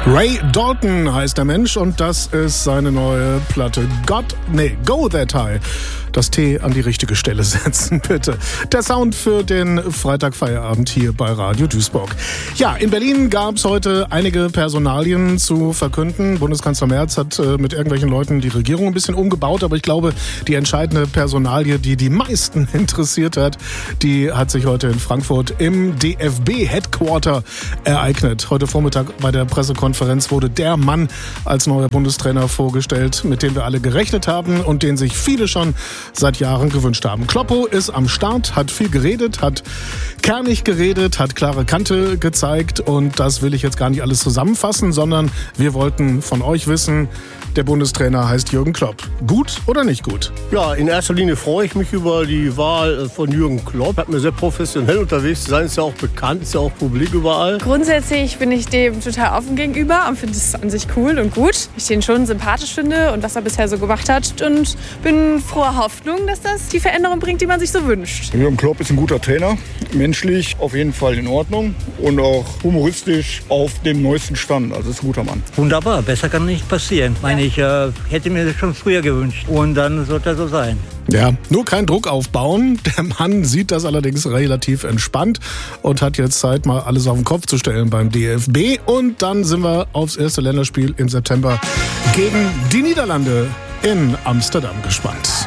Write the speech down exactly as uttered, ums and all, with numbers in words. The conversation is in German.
Ray Dalton heißt der Mensch und das ist seine neue Platte God, nee, Go That High. Das T an die richtige Stelle setzen, bitte. Der Sound für den Freitagfeierabend hier bei Radio Duisburg. Ja, in Berlin gab es heute einige Personalien zu verkünden. Bundeskanzler Merz hat äh, mit irgendwelchen Leuten die Regierung ein bisschen umgebaut, aber ich glaube, die entscheidende Personalie, die die meisten interessiert hat, die hat sich heute in Frankfurt im D F B-Headquarter ereignet. Heute Vormittag bei der Pressekonferenz wurde der Mann als neuer Bundestrainer vorgestellt, mit dem wir alle gerechnet haben und den sich viele schon seit Jahren gewünscht haben. Kloppo ist am Start, hat viel geredet, hat kernig geredet, hat klare Kante gezeigt und das will ich jetzt gar nicht alles zusammenfassen, sondern wir wollten von euch wissen, der Bundestrainer heißt Jürgen Klopp. Gut oder nicht gut? Ja, in erster Linie freue ich mich über die Wahl von Jürgen Klopp. Hat mir sehr professionell unterwegs zu sein, ist ja auch bekannt, ist ja auch publik überall. Grundsätzlich bin ich dem total offen gegenüber und finde es an sich cool und gut. Ich den schon sympathisch finde und was er bisher so gemacht hat und bin froher Hoffnung, dass das die Veränderung bringt, die man sich so wünscht. Jürgen Klopp ist ein guter Trainer, menschlich auf jeden Fall in Ordnung und auch humoristisch auf dem neuesten Stand. Also ist ein guter Mann. Wunderbar, besser kann nicht passieren. Meine ich äh, hätte mir das schon früher gewünscht und dann sollte er so sein. Ja, nur kein Druck aufbauen. Der Mann sieht das allerdings relativ entspannt und hat jetzt Zeit, mal alles auf den Kopf zu stellen beim D F B. Und dann sind wir aufs erste Länderspiel im September gegen die Niederlande in Amsterdam gespannt.